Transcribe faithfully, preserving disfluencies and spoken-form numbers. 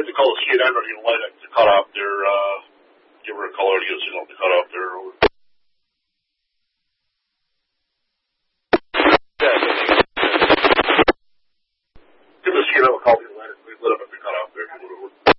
have to call the state. I don't even light up to cut off their, uh, give her a call to get a signal to cut off their. Give the state a call to let it, let them have to cut off there.